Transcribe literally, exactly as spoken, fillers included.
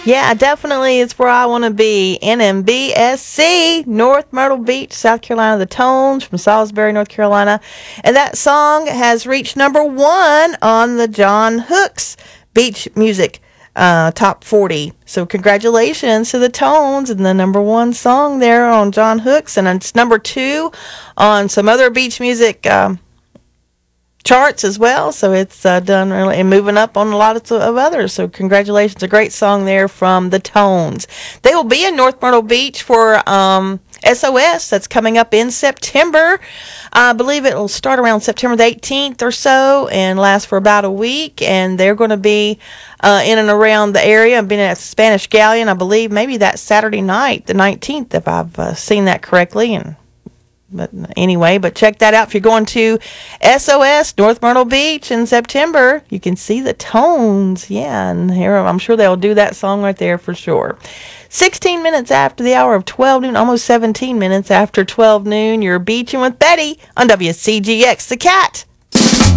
Yeah, definitely. It's where I want to be. N M B S C, North Myrtle Beach, South Carolina. The Tones from Salisbury, North Carolina. And that song has reached number one on the John Hooks Beach Music uh, Top forty. So congratulations to the Tones and the number one song there on John Hooks. And it's number two on some other beach music um, charts as well, so it's uh, done really and moving up on a lot of, of others. So congratulations, a great song there from the Tones. They will be in North Myrtle Beach for um, S O S. That's coming up in September. I believe it will start around September the eighteenth or so and last for about a week. And they're going to be uh, in and around the area. I've been at Spanish Galleon, I believe, maybe that Saturday night, the nineteenth, if I've uh, seen that correctly. And But anyway, but check that out. If you're going to S O S, North Myrtle Beach in September, you can see the Tones. Yeah, and here I'm sure they'll do that song right there for sure. sixteen minutes after the hour of twelve noon, almost seventeen minutes after twelve noon, you're beaching with Betty on W C G X, The Cat.